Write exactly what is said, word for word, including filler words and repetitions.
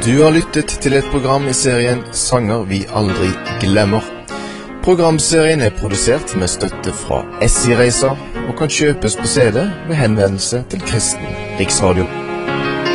Du har lyttet til et program i serien Sanger vi aldri glemmer. Programserien er produsert med støtte fra S I Reiser og kan kjøpes på C D med henvendelse til Kristen Riksradio.